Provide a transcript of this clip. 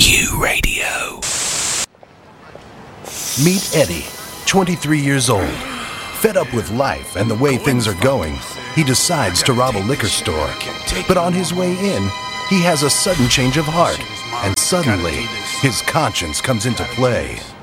Q Radio. Meet Eddie, 23 years old. Fed up with life and the way things are going, he decides to rob a liquor store. But on his way in, he has a sudden change of heart, and suddenly, his conscience comes into play.